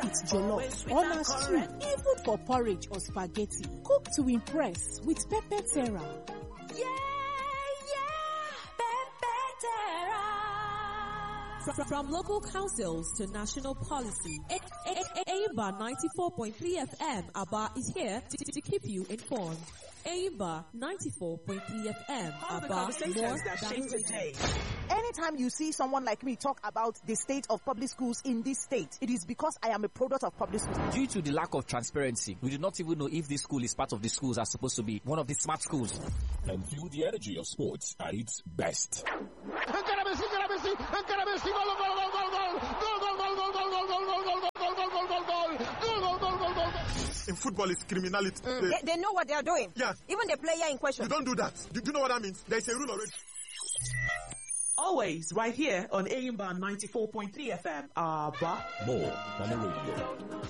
it's jollof, or na stew, even for porridge or spaghetti. Cook to impress with Pepe Terra. From local councils to national policy, Aimba 94.3 FM Aba is here to keep you informed. Aimba 94.3 FM Aba, more than today. Anytime you see someone like me talk about the state of public schools in this state, it is because I am a product of public schools. Due to the lack of transparency, we do not even know if this school is part of the schools are supposed to be one of the smart schools. And feel the energy of sports at its best. In football, it's criminality. They know what they are doing. Yeah. Even the player in question. You don't do that. Do you know what that means? There is a rule already. Always right here on Aimba 94.3 FM. Aba. More than a radio.